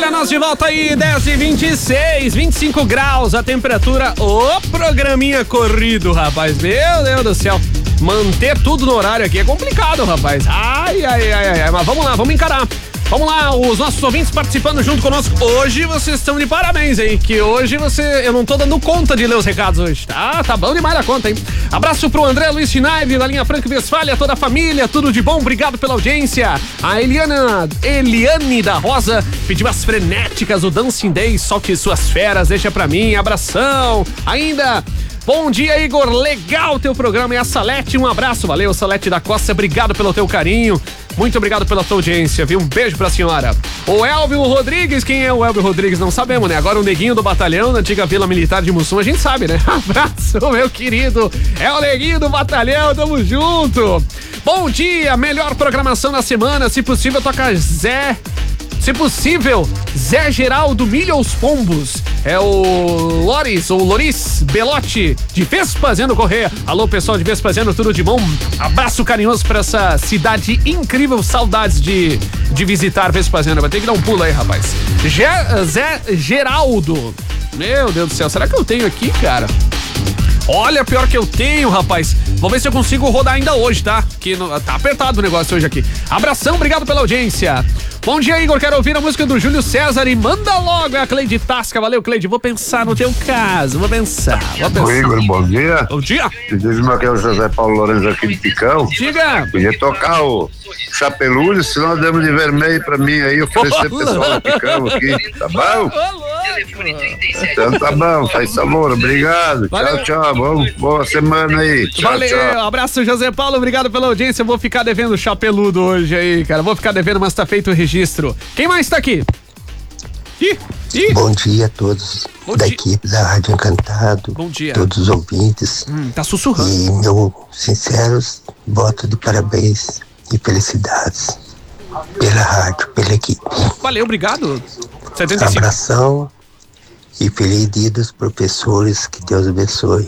Olha, nós de volta aí, 10h26, 25 graus a temperatura. Ô, programinha corrido, rapaz. Meu Deus do céu. Manter tudo no horário aqui é complicado, rapaz. Ai. Mas vamos lá, vamos encarar. Vamos lá, os nossos ouvintes participando junto conosco. Hoje vocês estão de parabéns, hein? Que hoje eu não tô dando conta de ler os recados hoje. Tá bom demais a conta, hein? Abraço pro André Luiz Schneider, da linha Franco Westfalia, toda a família, tudo de bom, obrigado pela audiência. A Eliane da Rosa pediu as frenéticas, o Dancing Day, solte suas feras, deixa pra mim, abração. Ainda... Bom dia, Igor, legal teu programa. E a Salete, um abraço, valeu, Salete da Costa, obrigado pelo teu carinho, muito obrigado pela tua audiência, viu? Um beijo pra senhora. O Elvio Rodrigues, quem é o Elvio Rodrigues? Não sabemos, né? Agora o neguinho do batalhão, da antiga Vila Militar de Mussum, a gente sabe, né? Abraço, meu querido, é o neguinho do batalhão, tamo junto. Bom dia, melhor programação da semana, se possível toca Zé Geraldo Milho aos Pombos. É o Loris Belotti de Vespasiano Correia. Alô, pessoal de Vespasiano, tudo de bom? Abraço carinhoso pra essa cidade incrível. Saudades de visitar Vespasiano. Vai ter que dar um pulo aí, rapaz. Zé Geraldo. Meu Deus do céu, será que eu tenho aqui, cara? Olha, pior que eu tenho, rapaz. Vou ver se eu consigo rodar ainda hoje, tá? Que tá apertado o negócio hoje aqui. Abração, obrigado pela audiência. Bom dia, Igor. Quero ouvir a música do Júlio César e manda logo. É a Cleide Tasca. Valeu, Cleide. Vou pensar no teu caso. Vou pensar. Ô, Igor, bom dia. Bom dia. Diz-me que é o José Paulo Lourenço aqui de Picão. Diga. Podia tocar o Chapelulho, se nós demos de vermelho pra mim aí, oferecer pro pessoal de Picão aqui. Tá bom? Então tá bom, faz favor, obrigado. Valeu. Tchau. Boa semana aí. Valeu, tchau. Abraço, José Paulo, obrigado pela audiência. Eu vou ficar devendo chapeludo hoje aí, cara. Vou ficar devendo, mas tá feito o registro. Quem mais tá aqui? Bom dia a todos da equipe da Rádio Encantado. Bom dia. Todos os ouvintes. Tá sussurrando. E meu sinceros voto de parabéns e felicidades pela rádio, pela equipe. Valeu, obrigado. 75. Abração e feliz dia dos professores, que Deus abençoe.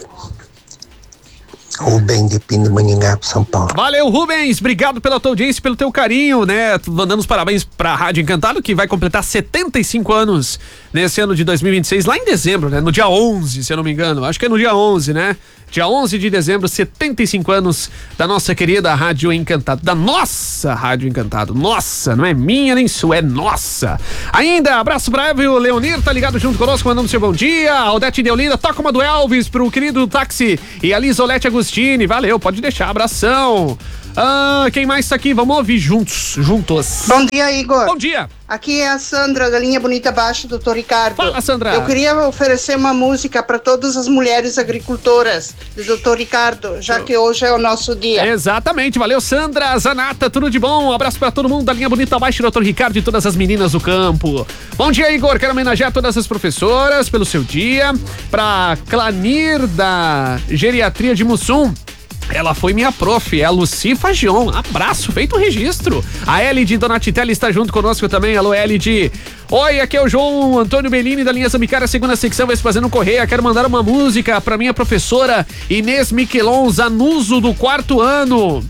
Rubem de Pindamonhangaba, São Paulo. Valeu, Rubens, obrigado pela tua audiência, pelo teu carinho, né? Mandando os parabéns pra Rádio Encantado, que vai completar 75 anos nesse ano de 2026, lá em dezembro, né? No dia 11, se eu não me engano, acho que é no dia 11, né? Dia 11 de dezembro, 75 anos da nossa querida Rádio Encantado, da nossa Rádio Encantado. Nossa, não é minha nem sua, é nossa. Ainda, abraço pra Eva e o Leonir, tá ligado junto conosco, mandando seu bom dia. A Odete Deolinda, toca uma do Elvis pro querido Táxi e a Lisolete Agostini, valeu, pode deixar, abração. Quem mais tá aqui? Vamos ouvir juntos. Bom dia, Igor. Bom dia. Aqui é a Sandra, da linha Bonita Baixo, do Dr. Ricardo. Fala, Sandra. Eu queria oferecer uma música para todas as mulheres agricultoras do Dr. Ricardo, já que hoje é o nosso dia. Exatamente, valeu, Sandra, Zanata, tudo de bom? Um abraço para todo mundo da linha Bonita Baixo, Dr. Ricardo e todas as meninas do campo. Bom dia, Igor, quero homenagear todas as professoras pelo seu dia, pra Clanir da Geriatria de Mussum. Ela foi minha prof, é a Luci Fagion. Abraço, feito o registro. A Elide Donatitelli está junto conosco também. Alô, Elide. Oi, aqui é o João Antônio Bellini, da linha Zambicária, segunda secção, Vespasiano Correia. Quero mandar uma música pra minha professora Inês Miquelon Zanuso, do 4º ano.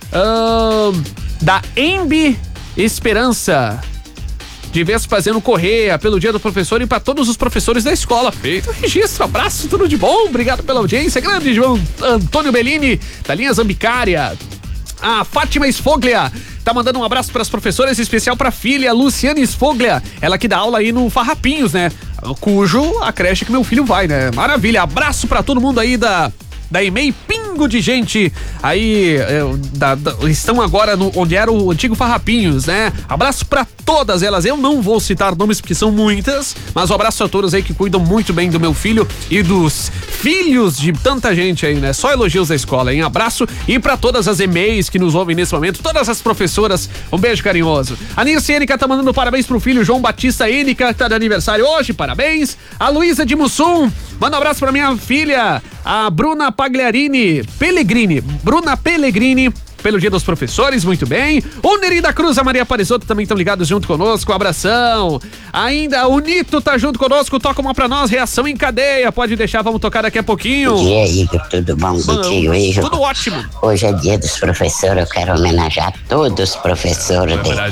Da Embi Esperança, de Vespasiano Correia, pelo dia do professor e para todos os professores da escola. Feito o registro, abraço, tudo de bom, obrigado pela audiência. Grande João Antônio Bellini, da linha Zambicária. A Fátima Esfoglia tá mandando um abraço para as professoras, em especial para a filha Luciana Esfoglia, ela que dá aula aí no Farrapinhos, né? Cujo a creche que meu filho vai, né? Maravilha, abraço para todo mundo aí da EMEI, pingo de gente aí, estão agora onde era o antigo Farrapinhos, né? Abraço pra todas elas, eu não vou citar nomes porque são muitas, mas um abraço a todas aí que cuidam muito bem do meu filho e dos filhos de tanta gente aí, né? Só elogios da escola, hein? Abraço e pra todas as EMEIs que nos ouvem nesse momento, todas as professoras, um beijo carinhoso. A Nirce Ênica tá mandando parabéns pro filho João Batista Ênica, que tá de aniversário hoje, parabéns. A Luísa de Mussum, manda um abraço pra minha filha, a Bruna Pellegrini, pelo Dia dos Professores, muito bem. O Neri da Cruz, a Maria Parisotto também estão ligados junto conosco, abração. Ainda o Nito tá junto conosco, toca uma pra nós, Reação em Cadeia, pode deixar, vamos tocar daqui a pouquinho. Bom dia, Igor, tudo bom contigo, Igor? Tudo ótimo. Hoje é Dia dos Professores, eu quero homenagear todos os professores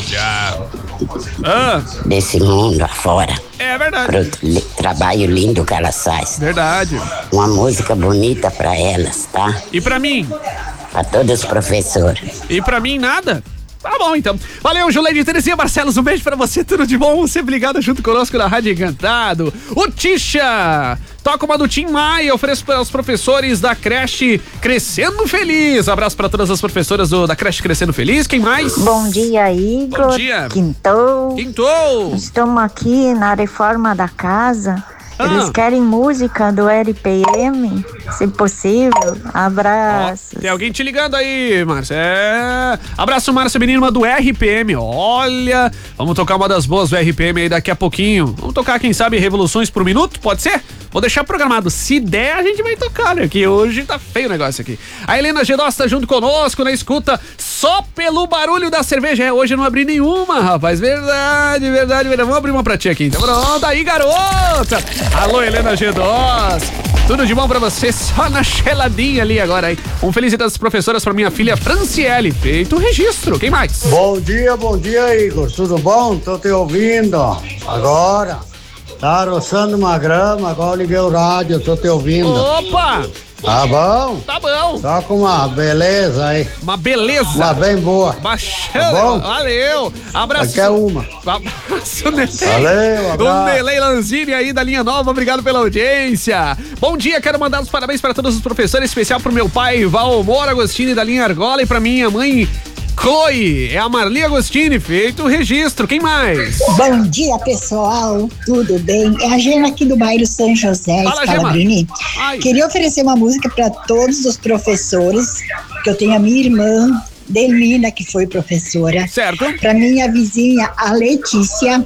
desse mundo afora. É verdade. Pro trabalho lindo que elas fazem. Verdade. Uma música bonita pra elas, tá? E pra mim? Pra todos os professores. E pra mim nada? Tá bom, então. Valeu, Juleide Terezinha Barcelos, um beijo pra você, tudo de bom, sempre ligado junto conosco na Rádio Encantado. O Tisha, toca uma do Tim Maia, ofereço para os professores da creche Crescendo Feliz. Abraço pra todas as professoras da creche Crescendo Feliz, quem mais? Bom dia, Igor. Bom dia. Quintou. Estamos aqui na reforma da casa. Eles querem música do RPM, se possível. Abraço. Tem alguém te ligando aí, Márcia. Abraço, Márcia, menina do RPM. Olha, vamos tocar uma das boas do RPM aí daqui a pouquinho. Vamos tocar, quem sabe, Revoluções por Minuto, pode ser? Vou deixar programado. Se der, a gente vai tocar, né? Que hoje tá feio o negócio aqui. A Helena Gedós tá junto conosco na escuta, só pelo barulho da cerveja. Hoje eu não abri nenhuma, rapaz. Verdade. Vamos abrir uma pra ti aqui, então. Pronto, aí, garota. Alô, Helena Gedós. Tudo de bom pra você, só na geladinha ali agora, hein? Um feliz dia das professoras pra minha filha Franciele. Feito o registro. Quem mais? Bom dia, Igor. Tudo bom? Tô te ouvindo. Agora. Tá roçando uma grama, agora liguei o rádio, tô te ouvindo. Opa! Tá bom? Tá bom. Tá com uma beleza aí. Uma beleza. Uma bem boa. Tá bom? Valeu. Abraço. Aqui é uma. Abraço, Nelei. Valeu, abraço. O Nelei Lanzini aí da Linha Nova, obrigado pela audiência. Bom dia, quero mandar os parabéns para todos os professores, especial pro meu pai, Valmor Agostini da Linha Argola, e pra minha mãe, Chloe, é a Marli Agostini, feito o registro. Quem mais? Bom dia, pessoal, tudo bem? É a Gema aqui do bairro São José, Scalabrini. Queria oferecer uma música para todos os professores, que eu tenho a minha irmã, Delmina, que foi professora. Certo. Para minha vizinha, a Letícia.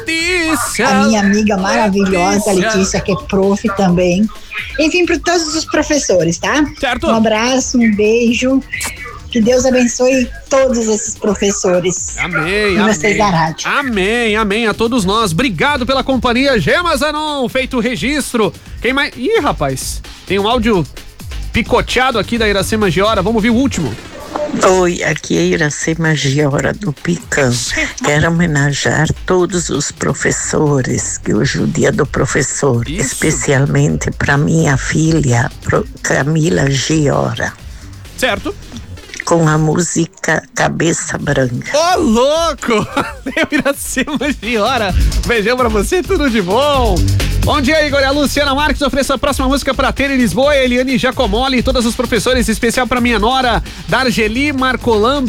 A minha amiga maravilhosa, Letícia, que é prof também. Enfim, para todos os professores, tá? Certo. Um abraço, um beijo. Que Deus abençoe todos esses professores. Amém, e vocês da rádio. Amém a todos nós. Obrigado pela companhia, Gema Zanon, feito o registro. Quem mais? Ih, rapaz, tem um áudio picoteado aqui da Iracema Giora, vamos ouvir o último. Oi, aqui é Iracema Giora do Picão. Quero homenagear todos os professores, que hoje é o dia do professor, especialmente para minha filha, Camila Giora. Certo. Com a música Cabeça Branca. Ô, louco! Valeu, Iracema Giora. Beijão pra você, tudo de bom. Bom dia, Igor. A Luciana Marques oferece a próxima música pra Tere Lisboa, Eliane Giacomoli e todos os professores, especial pra minha nora, Dargeli Marcolan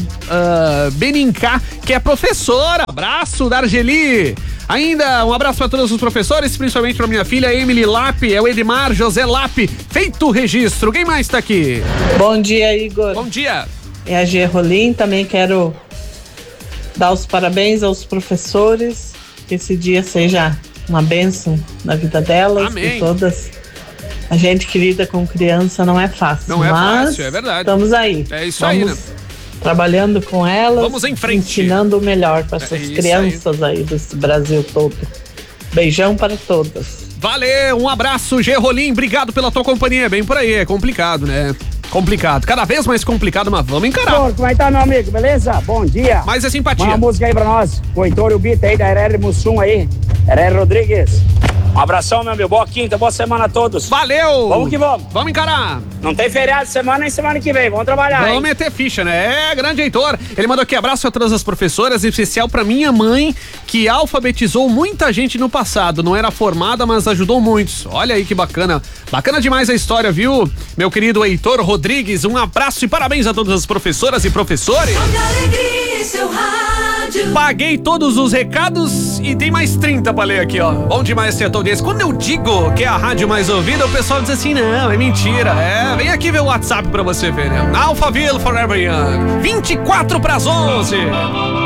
Benincá, que é professora. Abraço, Dargeli. Ainda um abraço para todos os professores, principalmente para minha filha Emily Lape, é o Edmar José Lape, feito o registro. Quem mais tá aqui? Bom dia, Igor. Bom dia. É a G. Rolim, também quero dar os parabéns aos professores, que esse dia seja uma bênção na vida delas. Amém. E todas. A gente que lida com criança não é fácil. Não é fácil, é verdade. Estamos aí. É isso aí, né? Trabalhando com elas. Vamos em frente. Ensinando o melhor para essas crianças aí desse Brasil todo. Beijão para todas. Valeu, um abraço, G. Rolim, obrigado pela tua companhia. Bem por aí, é complicado, né? Complicado, cada vez mais complicado, mas vamos encarar. Como é que tá, meu amigo? Beleza? Bom dia. Mais é simpatia. Uma música aí pra nós. O Heitor e o Bita aí da RR Mussum aí. RR Rodrigues. Um abração, meu amigo. Boa quinta, boa semana a todos. Valeu! Vamos que vamos. Vamos encarar. Não tem feriado semana nem semana que vem. Vamos trabalhar, Vamos meter ficha, né? É, grande Heitor. Ele mandou aqui abraço a todas as professoras, em especial pra minha mãe, que alfabetizou muita gente no passado. Não era formada, mas ajudou muitos. Olha aí que bacana. Bacana demais a história, viu? Meu querido Heitor Rodrigues, um abraço e parabéns a todas as professoras e professores. Paguei todos os recados e tem mais 30 pra ler aqui, ó. Bom demais ser todo esse. Quando eu digo que é a rádio mais ouvida, o pessoal diz assim, não, é mentira. É, vem aqui ver o WhatsApp pra você ver, né? Alphaville Forever Young, 24 pras 11.